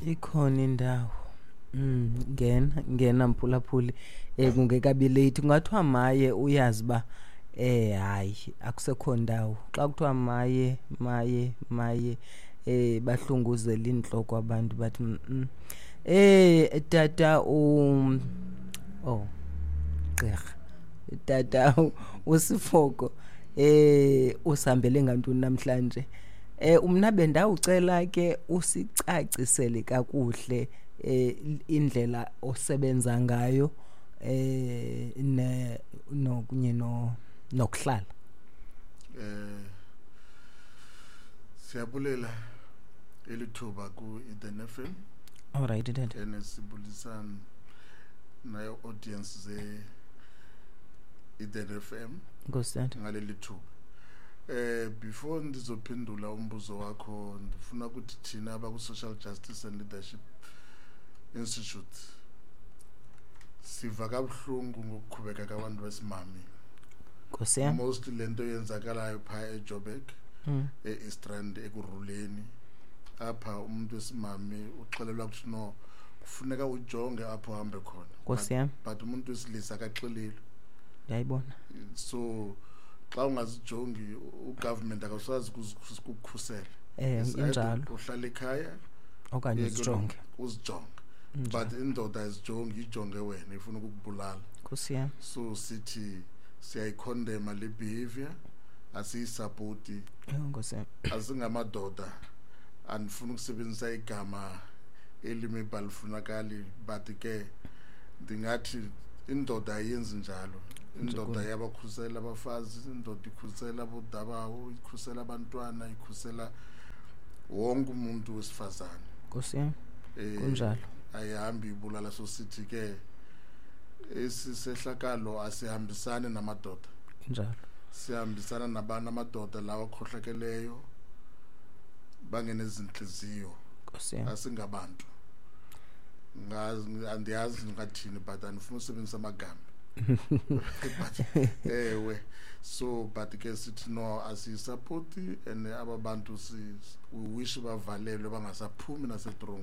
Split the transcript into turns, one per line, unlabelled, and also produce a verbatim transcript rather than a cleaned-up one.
ikhona indawo mm ngena ngena mphulaphuli eh kungekabi late ungathiwa maye uyazi ba eh hayi akusekho ndawo xa kuthiwa maye maye maye eh bahlunguzela inhloko abantu bathi mm eh tata um oh gqirha tata uSifoko eh usihambele ngantoni namhlanje eh umna bendawucela ke usicacisele kakuhle eh indlela osebenza ngayo eh ne nokunye no nokuhlala
eh siyabulela elithuba ku Eden F M.
All right dad
enesibulisana nayo audience ze Eden F M
ngosanda
ngaleli thuba. Eh before ndizophendula umbuzo wakho ndifuna ukuthi thina abaku Social Justice and Leadership Institute siva kabuhlungu ngokukhubeka kwabantu besimami.
Nkosi
Most lento yenzakalayo pha eJoburg
mm.
eEstrand ekuruleni apha umuntu wesimami uxelelwa ukuthi no kufuneka ujonge apho hambe khona.
Nkosi yami
But umuntu wesilisa akaxeleli.
Yayibona.
So xa ungazijongi ugovernment akasazi ukukhusela.
Eh injalo.
Uhlala ekhaya
okanye uzijonge.
Uzijonge. But indoda azijonge ijonge wena ifuna ukukubulala.
Nkosi yami.
So sithi siyayicondemn le behavior asiyisupport.
Nkosi yami.
Asingamadoda andifuna ukusebenzisa igama elimi balifunakali but ke ndingathi indoda ayenzi njalo. Indoda yabakhusela abafazi, indoda ikhusela abodabawo, ikhusela abantwana, ikhusela wonke umuntu wesifazane.
Nkosi yami. Kunjalo.
Ayihambi ibulala society ke esisehlakalo asihambisane namadoda.
Njalo.
Sihambisana nabana amadoda lawa khohlakeleyo bangene izinhliziyo.
Nkosi yami.
Asingabantu. Ngazi andiyazi ngathini but andifuna usebenzisa amagama. Ewe so but ke sithi no asisupport and ababantu si we wish bavalelwe bangasaphumi nasedrong